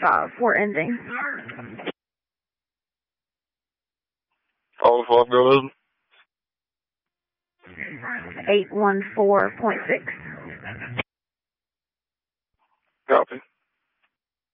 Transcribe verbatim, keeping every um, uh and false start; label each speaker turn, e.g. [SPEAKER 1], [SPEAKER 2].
[SPEAKER 1] five four ending.
[SPEAKER 2] All the five, go ahead.
[SPEAKER 1] eight one four point six.
[SPEAKER 2] Copy.